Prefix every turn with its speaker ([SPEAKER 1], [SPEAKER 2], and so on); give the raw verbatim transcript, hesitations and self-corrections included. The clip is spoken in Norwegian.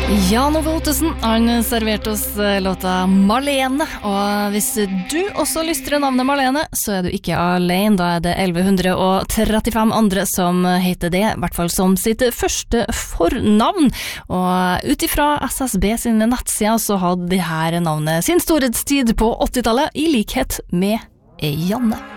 [SPEAKER 1] Jan Ove Ottesen, han serverte oss låta Malene, og hvis du også lystrer navnet Malene, så er du ikke alene. Da er det elleve trettifem andre som heter det, i hvert fall som sitt første fornavn. Og utifra S S B sine nettsider så hadde de her navnet sin storhetstid på åttitallet, i likhet med Janne.